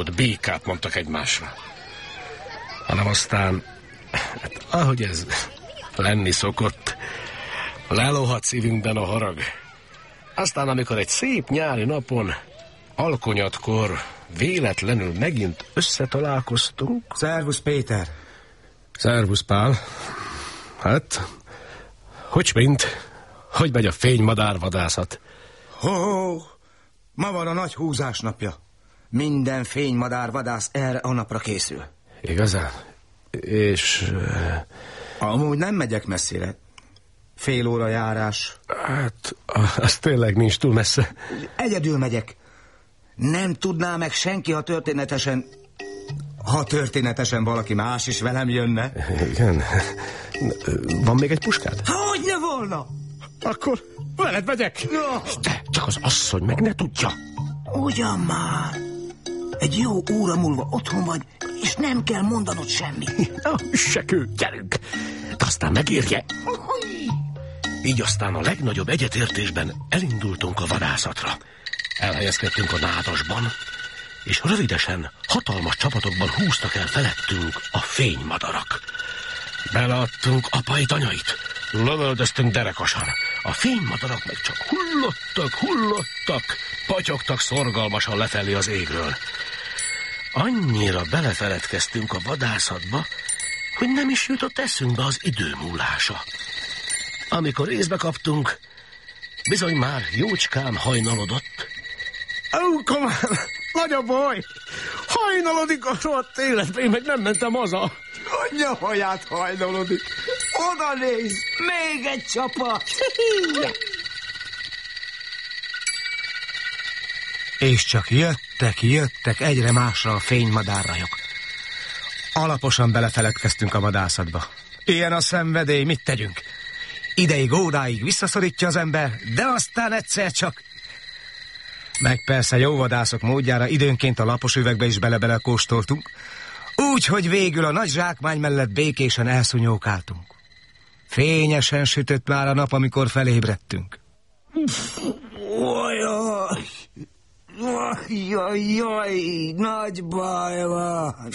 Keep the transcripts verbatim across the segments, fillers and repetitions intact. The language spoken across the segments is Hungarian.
vágott békát mondtak egymásra, hanem aztán, hát, ahogy ez lenni szokott, lelohadt szívünkben a harag. Aztán, amikor egy szép nyári napon, alkonyatkor véletlenül megint összetalálkoztunk... Szervusz, Péter! Szervusz, Pál! Hát, hogy mint? Hogy megy a fénymadárvadászat? Ho, ma van a nagy húzás napja. Minden fénymadárvadász erre a napra készül. Igazán? És... Uh... Amúgy nem megyek messzire. Fél óra járás. Hát, az tényleg nincs túl messze. Egyedül megyek. Nem tudná meg senki, ha történetesen... Ha történetesen valaki más is velem jönne. Igen. Van még egy puskád? Hogyne volna? Akkor veled megyek. No. De csak az asszony meg ne tudja. Ugyan már. Egy jó óra múlva otthon vagy, és nem kell mondanod semmit. Üssekő, gyerünk. De aztán megérje. Így aztán a legnagyobb egyetértésben elindultunk a vadászatra. Elhelyezkedtünk a nádasban, és rövidesen hatalmas csapatokban húztak el felettünk a fénymadarak. Beleadtunk apait, anyait, lövöldöztünk derekasan. A fénymadarak meg csak hullottak, hullottak, patyogtak szorgalmasan lefelé az égről. Annyira belefeledkeztünk a vadászatba, hogy nem is jutott eszünkbe az idő múlása. Amikor észbe kaptunk, bizony már jócskán hajnalodott. Ó, komám, nagy a baj! Hajnalodik a rohadt életbe, én meg nem mentem haza. Anyja haját hajnalodik. Oda nézd, még egy csapat. És csak jöttek, jöttek egyre másra a fénymadárrajok. Alaposan belefeledkeztünk a vadászatba. Ilyen a szenvedély, mit tegyünk? Ideig, óráig visszaszorítja az ember, de aztán egyszer csak... Meg persze jó vadászok módjára időnként a lapos üvegbe is bele-bele kóstoltunk, úgy, hogy végül a nagy zsákmány mellett békésen elszúnyókáltunk. Fényesen sütött már a nap, amikor felébredtünk. Ojjaj, jaj, jaj, nagy baj van.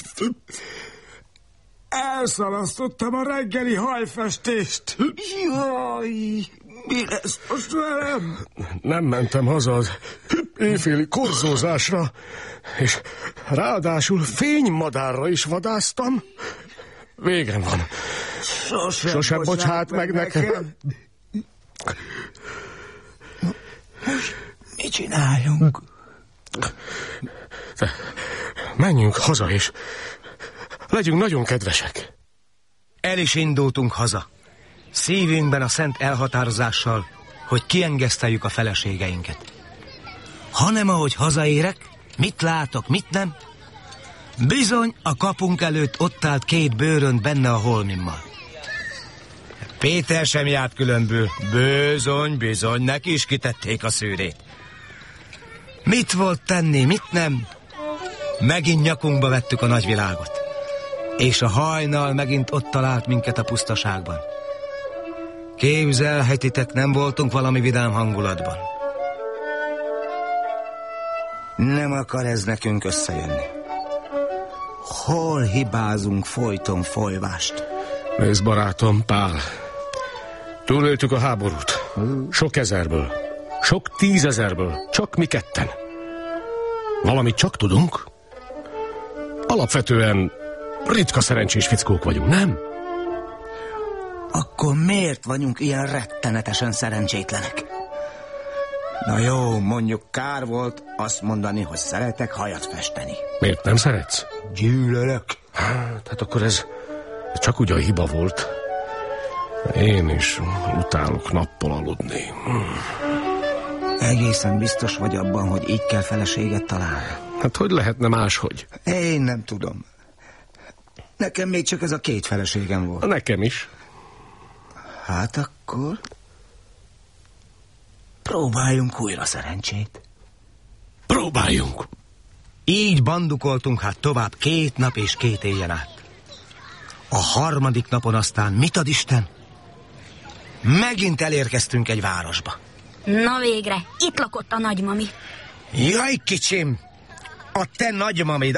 Elszalasztottam a reggeli hajfestést. Jaj, mi lesz most velem? Nem mentem haza az éjféli korzózásra, és ráadásul fénymadárra is vadásztam. Végem van. Sosem, Sosem bocsát meg nekem. nekem. Most mit csináljunk? De menjünk haza, és legyünk nagyon kedvesek. El is indultunk haza. Szívünkben a szent elhatározással, hogy kiengeszteljük a feleségeinket. Hanem ahogy hazaérek, mit látok, mit nem? Bizony a kapunk előtt ott állt két bőrönt benne a holmimmal. Péter sem járt különbül. Bizony, bizony, neki is kitették a szőrét. Mit volt tenni, mit nem? Megint nyakunkba vettük a nagyvilágot. És a hajnal megint ott talált minket a pusztaságban. Képzelhetitek, nem voltunk valami vidám hangulatban. Nem akar ez nekünk összejönni. Hol hibázunk folyton folyvást? Nézd, barátom, Pál, túléltük a háborút. Sok ezerből, sok tízezerből, csak mi ketten. Valamit csak tudunk. Alapvetően ritka szerencsés fickók vagyunk, nem? Akkor miért vagyunk ilyen rettenetesen szerencsétlenek? Na jó, mondjuk kár volt azt mondani, hogy szeretek hajat festeni. Miért nem szeretsz? Gyűlölök. Hát, hát akkor ez csak ugyan hiba volt. Én is utálok nappal aludni. Egészen biztos vagy abban, hogy így kell feleséget találni? Hát hogy lehetne máshogy? Én nem tudom. Nekem még csak ez a két feleségem volt. Nekem is. Hát akkor... próbáljunk újra szerencsét. Próbáljunk. Így bandukoltunk hát tovább két nap és két éjjel át. A harmadik napon aztán, mit ad Isten? Megint elérkeztünk egy városba. Na végre, itt lakott a nagymami. Jaj, kicsim! A te nagymamid